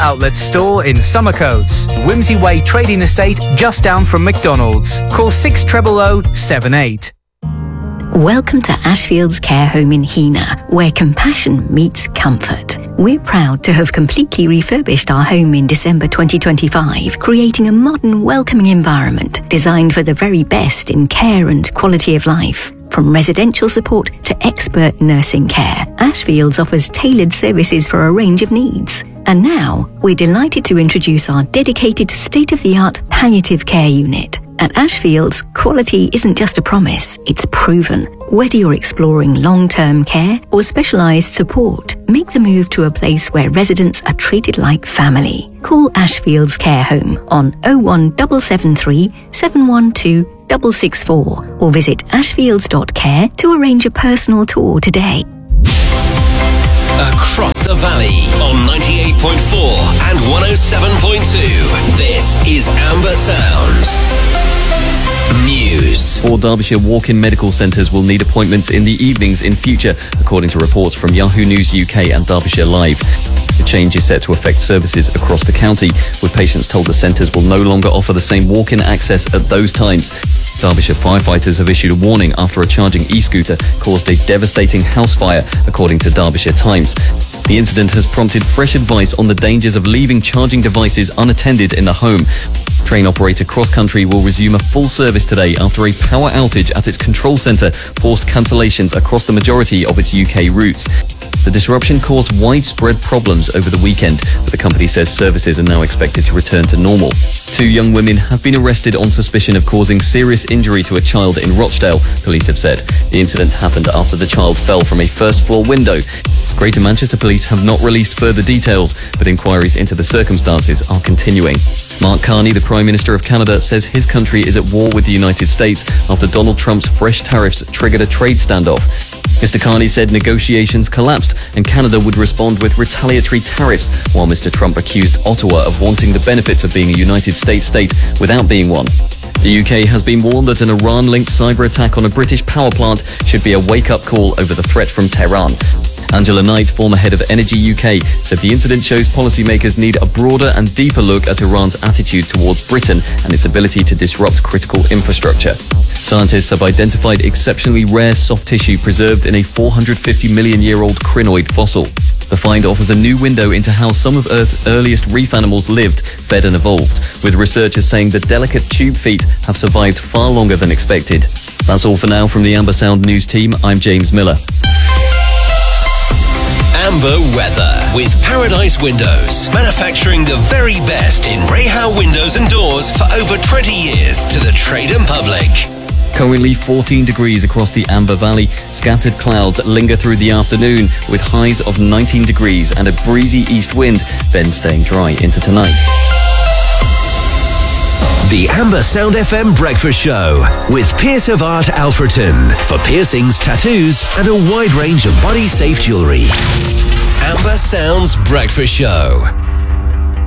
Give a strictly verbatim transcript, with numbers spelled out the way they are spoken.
outlet store in Summercoats, Whimsy Way Trading Estate, just down from McDonald's. Call six zero zero zero seven eight. Welcome to Ashfields Care Home in Heanor, where compassion meets comfort. We're proud to have completely refurbished our home in December twenty twenty-five, creating a modern, welcoming environment designed for the very best in care and quality of life. From residential support to expert nursing care, Ashfields offers tailored services for a range of needs. And now, we're delighted to introduce our dedicated state-of-the-art palliative care unit. At Ashfields, quality isn't just a promise, it's proven. Whether you're exploring long-term care or specialised support, make the move to a place where residents are treated like family. Call Ashfields Care Home on oh one seven seven three, seven one two, six six four or visit ashfields dot care to arrange a personal tour today. Across the valley on ninety-eight point four and one oh seven point two. This is Amber Sound. News. Four Derbyshire walk-in medical centres will need appointments in the evenings in future, according to reports from Yahoo News U K and Derbyshire Live. The change is set to affect services across the county, with patients told the centres will no longer offer the same walk-in access at those times. Derbyshire firefighters have issued a warning after a charging e-scooter caused a devastating house fire, according to Derbyshire Times. The incident has prompted fresh advice on the dangers of leaving charging devices unattended in the home. Train operator Cross Country will resume a full service today after a power outage at its control centre forced cancellations across the majority of its U K routes. The disruption caused widespread problems over the weekend, but the company says services are now expected to return to normal. Two young women have been arrested on suspicion of causing serious injury to a child in Rochdale, police have said. The incident happened after the child fell from a first-floor window. Greater Manchester Police have not released further details, but inquiries into the circumstances are continuing. Mark Carney, the Prime Minister of Canada, says his country is at war with the United States after Donald Trump's fresh tariffs triggered a trade standoff. Mister Carney said negotiations collapsed and Canada would respond with retaliatory tariffs, while Mister Trump accused Ottawa of wanting the benefits of being a United States state without being one. The U K has been warned that an Iran-linked cyber attack on a British power plant should be a wake-up call over the threat from Tehran. Angela Knight, former head of Energy U K, said the incident shows policymakers need a broader and deeper look at Iran's attitude towards Britain and its ability to disrupt critical infrastructure. Scientists have identified exceptionally rare soft tissue preserved in a four hundred fifty million year old crinoid fossil. The find offers a new window into how some of Earth's earliest reef animals lived, fed and evolved, with researchers saying the delicate tube feet have survived far longer than expected. That's all for now from the Amber Sound News team. I'm James Miller. Amber weather with Paradise Windows, manufacturing the very best in Rahal windows and doors for over twenty years to the trade and public. Currently fourteen degrees across the Amber Valley. Scattered clouds linger through the afternoon with highs of nineteen degrees and a breezy east wind, then staying dry into tonight. The Amber Sound F M Breakfast Show with Pierce of Art Alfreton for piercings, tattoos and a wide range of body safe jewellery. Amber Sound's Breakfast Show.